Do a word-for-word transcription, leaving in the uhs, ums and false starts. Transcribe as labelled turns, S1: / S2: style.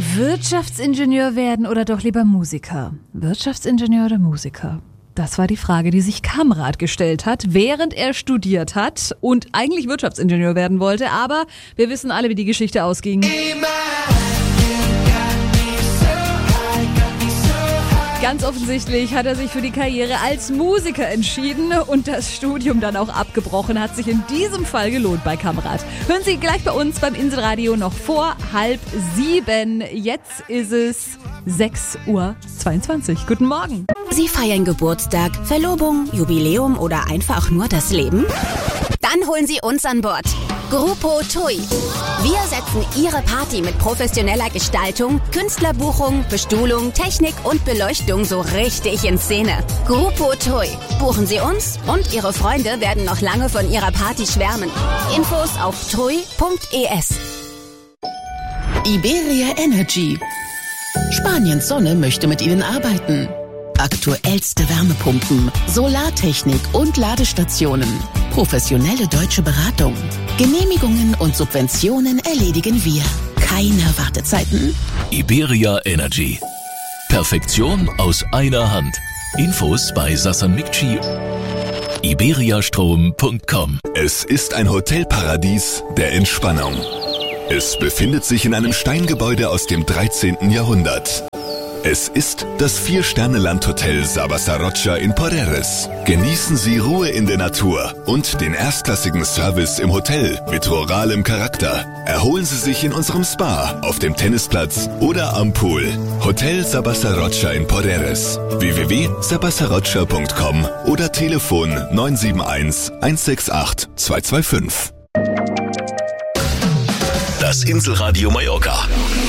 S1: Wirtschaftsingenieur werden oder doch lieber Musiker? Wirtschaftsingenieur oder Musiker? Das war die Frage, die sich Kamrat gestellt hat, während er studiert hat und eigentlich Wirtschaftsingenieur werden wollte. Aber wir wissen alle, wie die Geschichte ausging. Ganz offensichtlich hat er sich für die Karriere als Musiker entschieden und das Studium dann auch abgebrochen. Hat sich in diesem Fall gelohnt bei Kamrat. Hören Sie gleich bei uns beim Inselradio noch vor halb sieben. Jetzt ist es sechs Uhr zweiundzwanzig. Guten Morgen.
S2: Sie feiern Geburtstag, Verlobung, Jubiläum oder einfach nur das Leben? Dann holen Sie uns an Bord. Grupo Tui. Wir setzen Ihre Party mit professioneller Gestaltung, Künstlerbuchung, Bestuhlung, Technik und Beleuchtung so richtig in Szene. Grupo Tui. Buchen Sie uns und Ihre Freunde werden noch lange von Ihrer Party schwärmen. Infos auf tui punkt es.
S3: Iberia Energy. Spaniens Sonne möchte mit Ihnen arbeiten. Aktuellste Wärmepumpen, Solartechnik und Ladestationen. Professionelle deutsche Beratung. Genehmigungen und Subventionen erledigen wir. Keine Wartezeiten.
S4: Iberia Energy. Perfektion aus einer Hand. Infos bei Sassan Mikci. iberiastrom punkt com.
S5: Es ist ein Hotelparadies der Entspannung. Es befindet sich in einem Steingebäude aus dem dreizehnten Jahrhundert. Es ist das Vier-Sterne-Landhotel Sabasa Rocha in Porreres. Genießen Sie Ruhe in der Natur und den erstklassigen Service im Hotel mit ruralem Charakter. Erholen Sie sich in unserem Spa, auf dem Tennisplatz oder am Pool. Hotel Sabasa Rocha in Porreres. w w w punkt sabasa rocha punkt com oder Telefon neun sieben eins, eins sechs acht, zwei zwei fünf.
S4: Das Inselradio Mallorca.